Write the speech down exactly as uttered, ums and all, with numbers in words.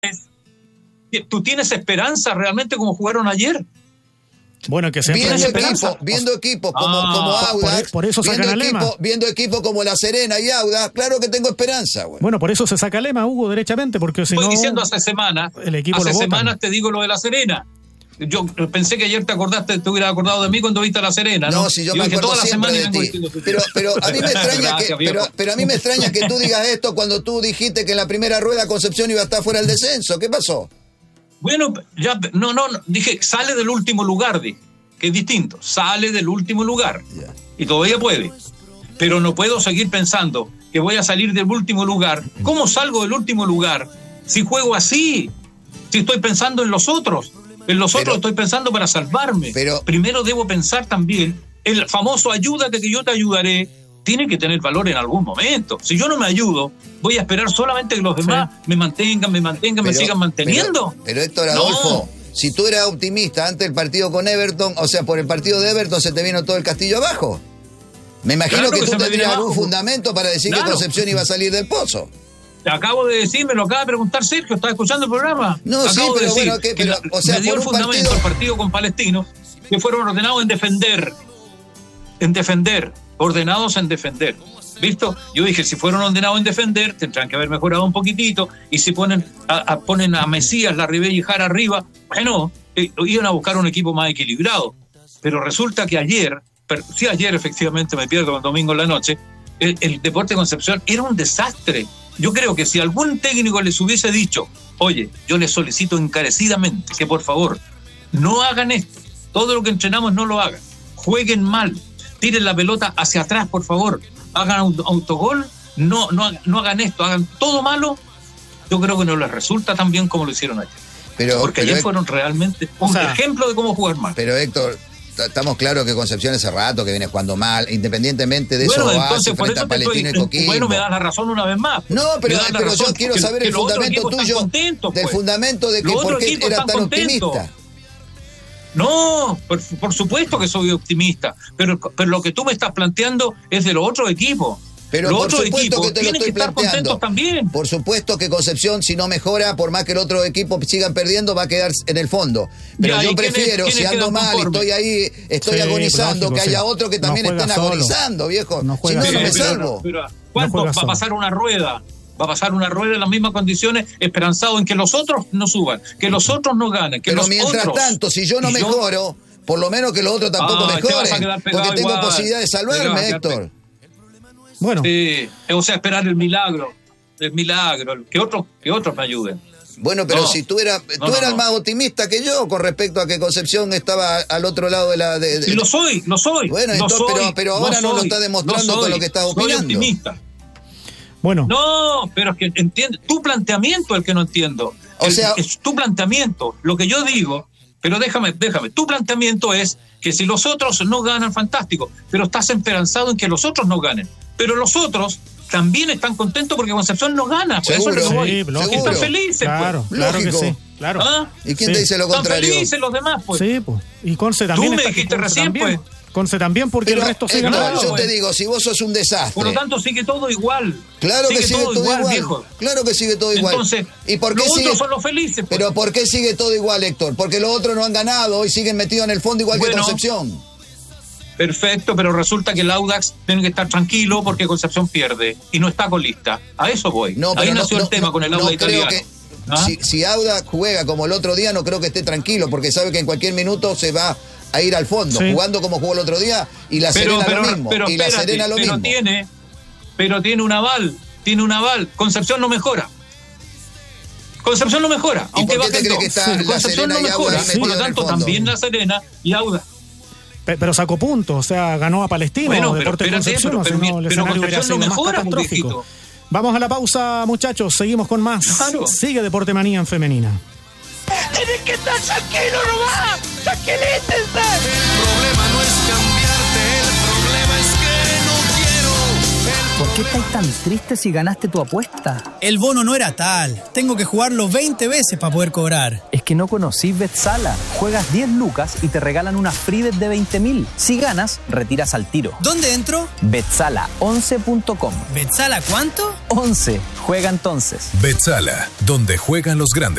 ¿Tú tienes esperanza realmente como jugaron ayer? Bueno, que se viendo equipo, viendo equipos como, ah, como Audax, por, por eso sacan viendo, a Lema. equipo, viendo equipos como La Serena y Audax, claro que tengo esperanza. Güey. Bueno, por eso se saca Lema, Hugo, derechamente, porque si Estoy no... diciendo hace semanas, el equipo hace lo semanas te digo lo de La Serena. Yo pensé que ayer te acordaste, te hubieras acordado de mí cuando viste a La Serena, ¿no? No, si yo, yo me acuerdo toda la siempre semana de ti. Pero, pero a mí me extraña Gracias, que, pero, pero a mí me extraña que tú digas esto cuando tú dijiste que en la primera rueda Concepción iba a estar fuera del descenso. ¿Qué pasó? Bueno, ya, no, no, no, dije, sale del último lugar, dije, que es distinto, sale del último lugar, yeah. Y todavía puede, pero no puedo seguir pensando que voy a salir del último lugar. ¿Cómo salgo del último lugar si juego así? Si estoy pensando en los otros, en los pero, otros estoy pensando para salvarme. Pero, primero debo pensar también, el famoso ayúdate que yo te ayudaré, tiene que tener valor en algún momento. Si yo no me ayudo, voy a esperar solamente que los demás sí. me mantengan, me mantengan, pero, me sigan manteniendo. Pero, pero Héctor Adolfo, no. Si tú eras optimista antes del partido con Everton, o sea, por el partido de Everton se te vino todo el castillo abajo. Me imagino claro que, que tú tendrías algún fundamento para decir claro. que Concepción iba a salir del pozo. Te acabo de decir, me lo acaba de preguntar Sergio, ¿estás escuchando el programa? No, acabo sí, pero de decir bueno, ¿qué? Pero, o sea, me dio por el fundamento partido... el partido con Palestino, que fueron ordenados en defender, en defender, ordenados en defender. ¿Visto? Yo dije, si fueron ordenados en defender, tendrán que haber mejorado un poquitito, y si ponen a, a, ponen a Mesías, Larribey y Jara arriba, bueno, eh, iban a buscar un equipo más equilibrado. Pero resulta que ayer, per, sí ayer efectivamente me pierdo el domingo en la noche, el, el Deportes Concepción era un desastre. Yo creo que si algún técnico les hubiese dicho, oye, yo les solicito encarecidamente que por favor no hagan esto, todo lo que entrenamos no lo hagan, jueguen mal, tiren la pelota hacia atrás, por favor, hagan autogol, no, no, no hagan esto, hagan todo malo, yo creo que no les resulta tan bien como lo hicieron ayer. Pero, porque pero ayer fueron realmente un o sea, ejemplo de cómo jugar mal. Pero Héctor, estamos claros que Concepción hace rato que viene jugando mal, independientemente de bueno, eso entonces, frente a Palestino y Coquimbo. Bueno, me das la razón una vez más. No, pero, pero razón, yo quiero saber el fundamento tuyo, contentos, del pues. fundamento de que por qué era tan contentos. optimista. No, por, por supuesto que soy optimista, pero, pero lo que tú me estás planteando es de los otros equipos. Pero los por otros supuesto equipos que te lo tienen estoy que estar planteando. contentos también. Por supuesto que Concepción, si no mejora, por más que el otro equipo sigan perdiendo, va a quedar en el fondo. Pero ya, yo prefiero, ¿quiénes, si ando mal y estoy ahí, estoy sí, agonizando, lógico, que haya sí. otro que también no estén solo. agonizando, viejo. No si no, sí, no me pero, salvo. Pero, ¿cuánto no va a pasar una rueda? Va a pasar una rueda en las mismas condiciones, esperanzado en que los otros no suban, que los otros no ganen. Que pero los mientras otros, tanto, si yo no mejoro, yo... por lo menos que los otros tampoco ah, mejoren, porque tengo igual. posibilidad de salvarme, Héctor. Bueno. Sí, o sea, esperar el milagro, el milagro, que otros, que otros me ayuden. Bueno, pero no, si tú eras, tú no, no, eras no. más optimista que yo con respecto a que Concepción estaba al otro lado de la... De, de... Sí, lo soy, lo soy. Bueno, lo entonces, soy, pero, pero ahora no, no soy, lo está demostrando no con lo que estás opinando. Soy optimista. Bueno. No, pero es que entiende, tu planteamiento es el que no entiendo. O el, sea... Es tu planteamiento, lo que yo digo, pero déjame, déjame, tu planteamiento es que si los otros no ganan, fantástico, pero estás esperanzado en que los otros no ganen. Pero los otros también están contentos porque Concepción no gana. Por seguro, eso es lo sí, que voy. Están felices, claro, pues. Claro Lógico. que sí, claro. ¿Ah? ¿Y quién sí. te dice lo contrario? Están felices los demás, pues. Sí, pues. Y Conce también. Tú me está, dijiste Conce recién, también, pues. Conce también porque pero, el resto eh, sigue no, ganando. yo pues. te digo, si vos sos un desastre. Por lo tanto, sigue todo igual. Claro sigue que sigue todo, todo igual, igual. Viejo. Claro que sigue todo igual. Entonces, ¿y por qué los sigue... otros son los felices. Pues. Pero ¿por qué sigue todo igual, Héctor? Porque los otros no han ganado y siguen metidos en el fondo igual bueno, que Concepción. Perfecto, pero resulta que el Audax tiene que estar tranquilo porque Concepción pierde y no está con lista. A eso voy. No, Ahí no, nació no, el tema no, con el no Audax creo italiano. Que, ¿Ah? si, si Audax juega como el otro día, no creo que esté tranquilo porque sabe que en cualquier minuto se va a ir al fondo, sí. jugando como jugó el otro día y la pero, Serena pero, lo mismo. Pero, y la espérate, Serena lo pero mismo. Tiene, pero tiene un aval, tiene un aval. Concepción no mejora. Concepción no mejora, aunque ¿Y por qué te crees que está sí, la Serena no y mejora, Audax por lo tanto también la Serena y Audax. Pero sacó puntos, o sea, ganó a Palestino, bueno, Deportes pero, Concepción, pero, o sea, pero, no, el pero escenario hubiera sido no más mejora, catastrófico. Vamos a la pausa, muchachos, seguimos con más. Claro. Sigue Deporte Manía en Femenina. ¡Tienes que estar tranquilo nomás! ¡Tranquilítense! El problema no es cambiarte, el problema es que no quiero. ¿Por qué estás tan triste si ganaste tu apuesta? El bono no era tal. Tengo que jugarlo veinte veces para poder cobrar. Es que no conocís Betsala. Juegas diez lucas y te regalan una free bet de veinte mil. Si ganas, retiras al tiro. ¿Dónde entro? Betsala once punto com. ¿Betsala cuánto? once. Juega entonces. Betsala, donde juegan los grandes.